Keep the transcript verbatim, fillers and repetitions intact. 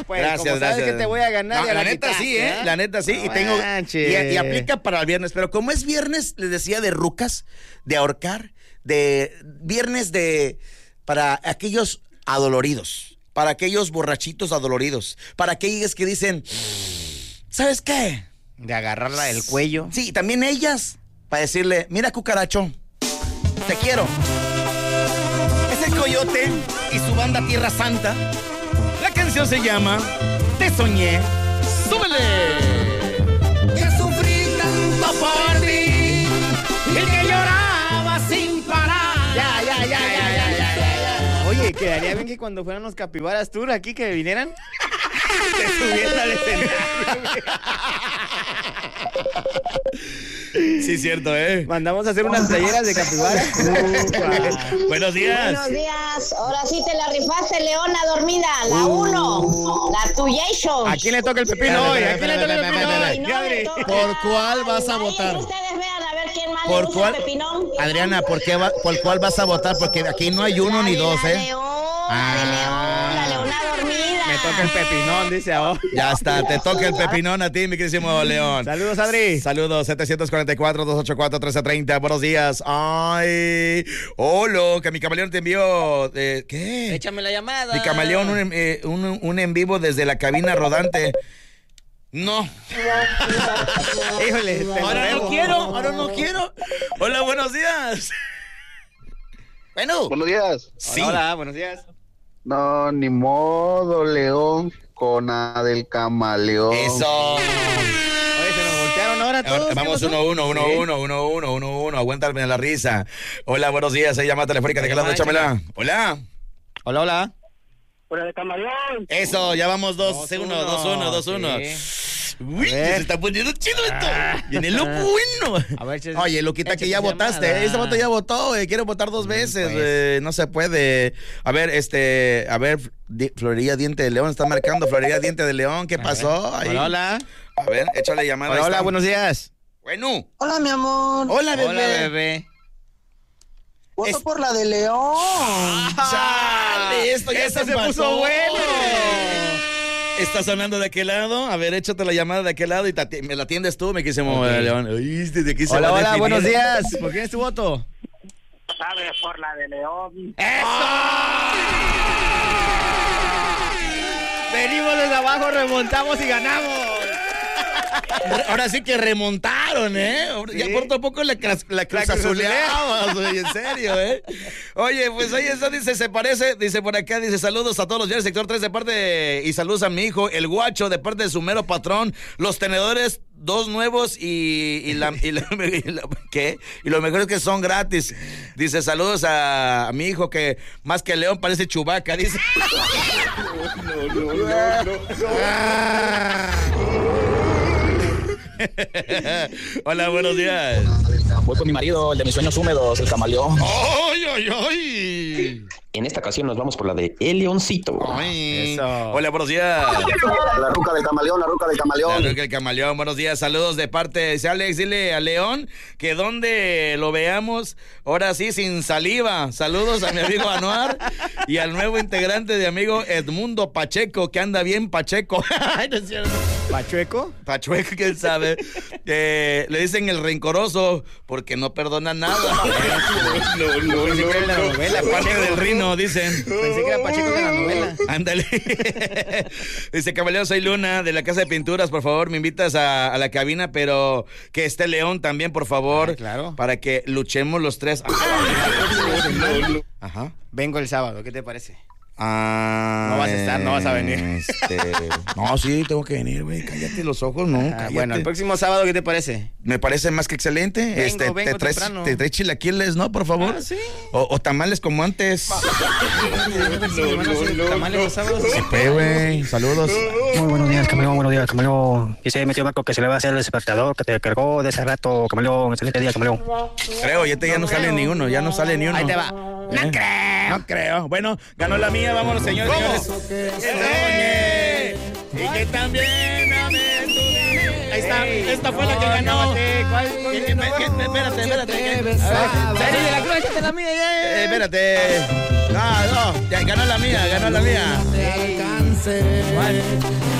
pues. Gracias, Como gracias. sabes que te voy a ganar. No, ya la, la neta quitaste, sí, ¿eh? ¿eh? La neta sí. No y tengo manches. y, y aplica para el viernes. Pero como es viernes, les decía, de rucas, de ahorcar, de viernes de para aquellos adoloridos, para aquellos borrachitos adoloridos, para aquellos que dicen, ¿sabes qué? De agarrarla del cuello. Sí, también ellas, para decirle, mira, cucaracho, te quiero. Es el Coyote y su banda Tierra Santa. La canción se llama Te Soñé. ¡Súbele! Que sufrí tanto por ti y que lloraba sin parar. Ya, ya, ya, ya, ya, ya, ya, ya. Oye, quedaría bien que cuando fueran los Capibaras Tour aquí que vinieran, te subieran al escenario. Sí, cierto, ¿eh? Mandamos a hacer unas playeras de capibara. Buenos días. Buenos días. Ahora sí te la rifaste, Leona dormida. La uno. La tuyation. ¿A quién le toca el pepino hoy? ¿A quién le toca el pepino hoy? No, Adri? me toca. ¿Por cuál vas a Ahí votar? ustedes vean a ver quién más ¿Por le gusta cuál? el pepinón. Adriana, ¿por qué va, por cuál vas a votar? Porque aquí no hay uno La ni de dos, la ¿eh? León, Ah. la de León, la Leona dormida. Me toca el pepinón, dice ahora. Ya está, te toca el pepinón a ti, mi queridísimo León. Saludos, Adri. Saludos, siete cuatro cuatro, dos ocho cuatro, uno tres tres cero. Buenos días. Ay, hola, que mi camaleón te envió. Eh, ¿Qué? Échame la llamada. Mi camaleón, un, eh, un, un en vivo desde la cabina rodante. No. Híjole, te lo Ahora debo. no quiero, ahora no quiero. Hola, buenos días. Bueno. Buenos días. Sí. Hola, buenos días. No, ni modo, León con A del Camaleón. Eso. Oye, se nos voltearon ahora todos. ¿Qué Vamos pasó? uno, uno, uno, Sí. uno, uno, uno, uno, uno. Aguántame la risa. Hola, buenos días. Hay llamada telefónica de Hay Calando, llamada, échamela. Hola. Hola, hola. Hola de Camaleón. Eso, ya vamos dos, Dos, uno, uno. dos, uno, dos, uno. Sí. Uy, A ver. se está poniendo chido esto. Viene lo bueno. A ver, che- Oye, Loquita, que échate ya su votaste. llamada. Este voto ya votó, güey. Quiere votar dos veces, pues. güey. No se puede. A ver, este, a ver, Di- Florería Diente de León está marcando. Florería Diente de León, ¿qué A pasó? ver. Ahí. Hola, hola. A ver, échale llamada. Hola, ahí hola, está. buenos días. Bueno. Hola, mi amor. Hola, bebé. Hola, bebé. Voto Es- por la de León. Chale, esto ya Esto se, se pasó. puso bueno. ¿Está sonando de aquel lado? A ver, échate la llamada de aquel lado y te ati- me la atiendes tú, me quise mover, Ok. León. Ay, desde aquí se Hola, va a hola, definir. buenos días. ¿Por quién es tu voto? Sabe por la de León. Venimos desde abajo, remontamos y ganamos. Ahora sí que remontaron, ¿eh? Ya Sí. por poco la, cras- la cruzazuleabas, güey, en serio, ¿eh? Oye, pues ahí está, dice, se parece, dice por acá, dice, saludos a todos los del sector tres de parte de, y saludos a mi hijo, el guacho, de parte de su mero patrón, los tenedores, dos nuevos y, y la, y la- y la- ¿qué? Y lo mejor es que son gratis. Dice, saludos a, a mi hijo que más que León parece Chewbacca, dice. Hola, buenos días. Voy con mi marido, el de mis sueños húmedos, el camaleón. ¡Ay, ay, ay! En esta ocasión nos vamos por la de El Leoncito. Ay. Eso. Hola, buenos días. La ruca del Camaleón, la ruca del La Camaleón. Ruca del Camaleón, buenos días, saludos de parte, dice Alex, dile a León que donde lo veamos, ahora sí, sin saliva. Saludos a mi amigo Anuar y al nuevo integrante de amigo Edmundo Pacheco, que anda bien Pacheco. Ay, no es cierto. ¿Pachueco? Pachueco, quién sabe. Eh, le dicen el rencoroso porque no perdona nada. No, no, Pensé que era la novela, Parte Pacheco. del Rino, dicen. Pensé que era Pacheco de la novela. Ándale. Dice, caballero, soy Luna de la Casa de Pinturas. Por favor, me invitas a, a la cabina, pero que esté León también, por favor. Ah, claro. Para que luchemos los tres. Ajá. Vengo el sábado, ¿qué te parece? Ah, No vas a estar, no vas a venir. este, no, sí, tengo que venir, güey. Cállate los ojos, no. Ah, cállate. bueno, el próximo sábado, ¿qué te parece? Me parece más que excelente. Vengo, este, vengo te, traes, temprano. te traes chilaquiles, ¿no? Por favor. Ah, sí. O, o tamales como antes. ¿Tamales los sábados? Sí, pues, güey. Saludos. Muy buenos días, camaleón, buenos días, camaleón. Dice mi tío Marco que se le va a hacer el despertador que te cargó de ese rato, camaleón. Excelente día, camaleón. Creo, ya, te, ya no, sale ni uno, ya no sale ni uno. Ahí te va. No creo. No creo. Bueno, ganó la mía, vámonos, señores. señores. ¡Eh! Y que también ame tu vida. Ahí está, esta fue la que ganó. ¿Cuál? Que- que- que- Espérate, espérate. que- Sari de la Cruz, échate la mía, Eh, ya. espérate. No, no, ya ganó la mía, ganó la mía. Te alcance. ¿Cuál igual.